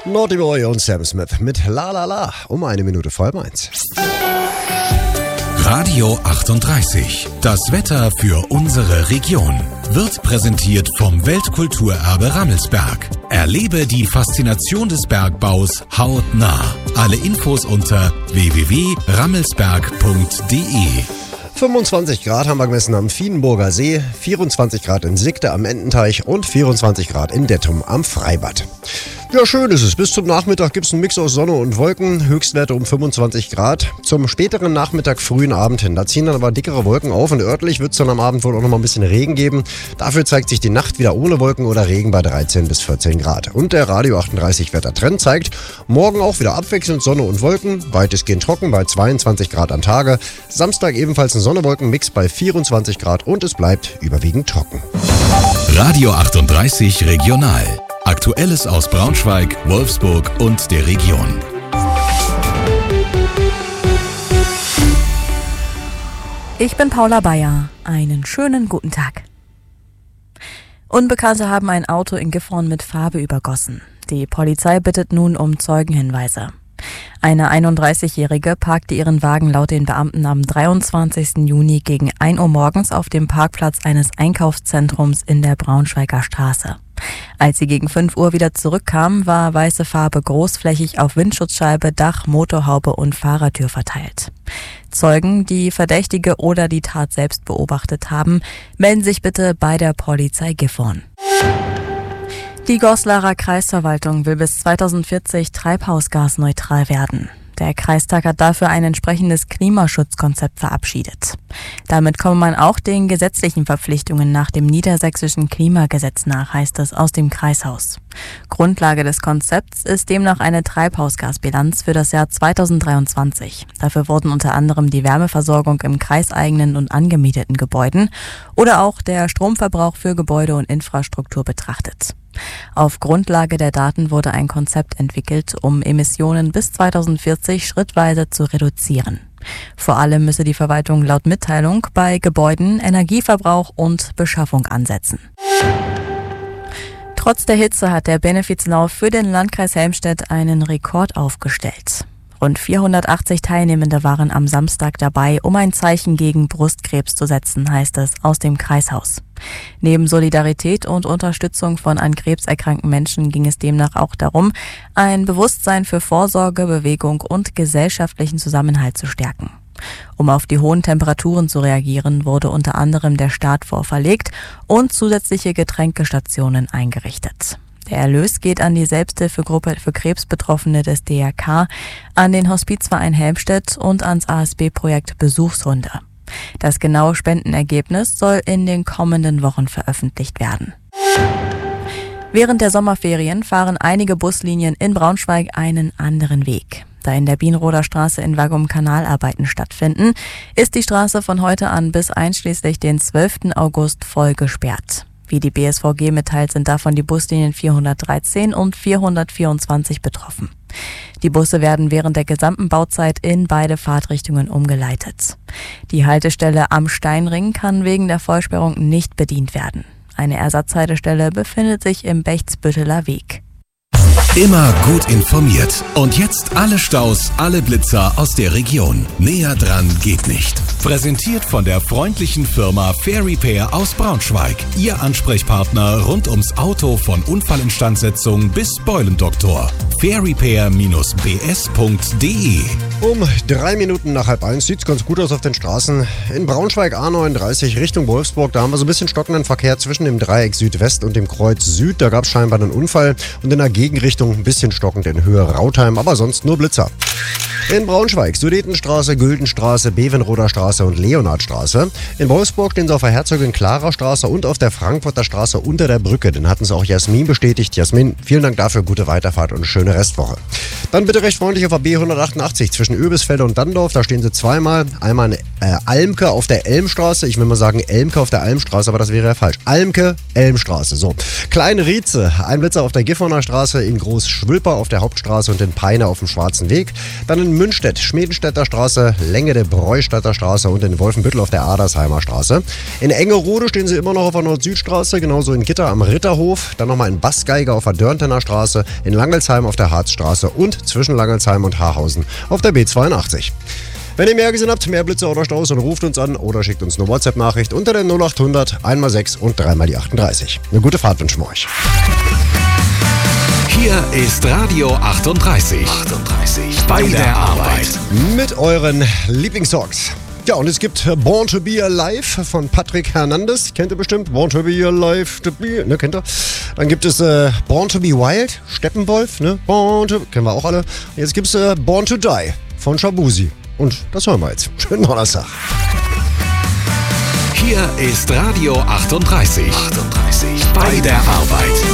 Naughty Boy und Sam Smith mit La La La um 1 Minute vor 1. Radio 38. Das Wetter für unsere Region wird präsentiert vom Weltkulturerbe Rammelsberg. Erlebe die Faszination des Bergbaus hautnah. Alle Infos unter www.rammelsberg.de. 25 Grad haben wir gemessen am Fienburger See, 24 Grad in Sickte am Ententeich und 24 Grad in Dettum am Freibad. Ja, schön ist es. Bis zum Nachmittag gibt es einen Mix aus Sonne und Wolken. Höchstwerte um 25 Grad. Zum späteren Nachmittag, frühen Abend hin. Da ziehen dann aber dickere Wolken auf und örtlich wird es dann am Abend wohl auch noch mal ein bisschen Regen geben. Dafür zeigt sich die Nacht wieder ohne Wolken oder Regen bei 13 bis 14 Grad. Und der Radio 38 Wettertrend zeigt, morgen auch wieder abwechselnd Sonne und Wolken. Weitestgehend trocken bei 22 Grad am Tage. Samstag ebenfalls ein Sonne-Wolken-Mix bei 24 Grad und es bleibt überwiegend trocken. Radio 38 Regional. Aktuelles aus Braunschweig, Wolfsburg und der Region. Ich bin Paula Bayer. Einen schönen guten Tag. Unbekannte haben ein Auto in Gifhorn mit Farbe übergossen. Die Polizei bittet nun um Zeugenhinweise. Eine 31-Jährige parkte ihren Wagen laut den Beamten am 23. Juni gegen 1 Uhr morgens auf dem Parkplatz eines Einkaufszentrums in der Braunschweiger Straße. Als sie gegen 5 Uhr wieder zurückkam, war weiße Farbe großflächig auf Windschutzscheibe, Dach, Motorhaube und Fahrertür verteilt. Zeugen, die Verdächtige oder die Tat selbst beobachtet haben, melden sich bitte bei der Polizei Gifhorn. Die Goslarer Kreisverwaltung will bis 2040 treibhausgasneutral werden. Der Kreistag hat dafür ein entsprechendes Klimaschutzkonzept verabschiedet. Damit komme man auch den gesetzlichen Verpflichtungen nach dem Niedersächsischen Klimagesetz nach, heißt es aus dem Kreishaus. Grundlage des Konzepts ist demnach eine Treibhausgasbilanz für das Jahr 2023. Dafür wurden unter anderem die Wärmeversorgung im kreiseigenen und angemieteten Gebäuden oder auch der Stromverbrauch für Gebäude und Infrastruktur betrachtet. Auf Grundlage der Daten wurde ein Konzept entwickelt, um Emissionen bis 2040 schrittweise zu reduzieren. Vor allem müsse die Verwaltung laut Mitteilung bei Gebäuden, Energieverbrauch und Beschaffung ansetzen. Trotz der Hitze hat der Benefizlauf für den Landkreis Helmstedt einen Rekord aufgestellt. Rund 480 Teilnehmende waren am Samstag dabei, um ein Zeichen gegen Brustkrebs zu setzen, heißt es aus dem Kreishaus. Neben Solidarität und Unterstützung von an Krebs erkrankten Menschen ging es demnach auch darum, ein Bewusstsein für Vorsorge, Bewegung und gesellschaftlichen Zusammenhalt zu stärken. Um auf die hohen Temperaturen zu reagieren, wurde unter anderem der Starttor verlegt und zusätzliche Getränkestationen eingerichtet. Der Erlös geht an die Selbsthilfegruppe für Krebsbetroffene des DRK, an den Hospizverein Helmstedt und ans ASB-Projekt Besuchsrunde. Das genaue Spendenergebnis soll in den kommenden Wochen veröffentlicht werden. Während der Sommerferien fahren einige Buslinien in Braunschweig einen anderen Weg. Da in der Bienroder Straße in Waggum Kanalarbeiten stattfinden, ist die Straße von heute an bis einschließlich den 12. August voll gesperrt. Wie die BSVG mitteilt, sind davon die Buslinien 413 und 424 betroffen. Die Busse werden während der gesamten Bauzeit in beide Fahrtrichtungen umgeleitet. Die Haltestelle am Steinring kann wegen der Vollsperrung nicht bedient werden. Eine Ersatzhaltestelle befindet sich im Bechtsbütteler Weg. Immer gut informiert. Und jetzt alle Staus, alle Blitzer aus der Region. Näher dran geht nicht. Präsentiert von der freundlichen Firma Fair Repair aus Braunschweig. Ihr Ansprechpartner rund ums Auto von Unfallinstandsetzung bis Beulendoktor. fairrepair-bs.de. Um 3 Minuten nach 12:30 sieht es ganz gut aus auf den Straßen. In Braunschweig A39 Richtung Wolfsburg, da haben wir so ein bisschen stockenden Verkehr zwischen dem Dreieck Südwest und dem Kreuz Süd. Da gab es scheinbar einen Unfall und in der Gegenrichtung ein bisschen stockend in Höhe Rautheim, aber sonst nur Blitzer. In Braunschweig Sudetenstraße, Güldenstraße, Bevenroder Straße und Leonhardstraße. In Wolfsburg stehen sie auf der Herzogin Clara Straße und auf der Frankfurter Straße unter der Brücke. Den hatten es auch Jasmin bestätigt. Jasmin, vielen Dank dafür, gute Weiterfahrt und eine schöne Restwoche. Dann bitte recht freundlich auf der B188 zwischen Öbisfelde und Danndorf. Da stehen sie zweimal. Einmal in Almke auf der Elmstraße. Ich will mal sagen Elmke auf der Almstraße, aber das wäre ja falsch. Almke, Elmstraße. So. Kleine Rietze, ein Blitzer auf der Gifhorner Straße, in Großschwülper auf der Hauptstraße und in Peine auf dem Schwarzen Weg. Dann in Münstedt, Schmedenstädter Straße, Länge der Breustadter Straße und in Wolfenbüttel auf der Adersheimer Straße. In Engerode stehen sie immer noch auf der Nord-Süd-Straße, genauso in Gitter am Ritterhof, dann nochmal in Bassgeige auf der Dörntener Straße, in Langelsheim auf der Harzstraße und zwischen Langelsheim und Haarhausen auf der B82. Wenn ihr mehr gesehen habt, mehr Blitze oder Staus, dann ruft uns an oder schickt uns eine WhatsApp-Nachricht unter der 0800 1x6 und 3x38. Eine gute Fahrt wünschen wir euch. Hier ist Radio 38. Bei der Arbeit. Mit euren Lieblingssongs. Ja, und es gibt Born to Be Alive von Patrick Hernandez. Kennt ihr bestimmt? Born to Be Alive, to be, ne, kennt ihr? Dann gibt es Born to Be Wild, Steppenwolf, ne? Kennen wir auch alle. Jetzt gibt es Born to Die von Shabuzi. Und das hören wir jetzt. Schönen Donnerstag. Hier ist Radio 38. Bei der Arbeit.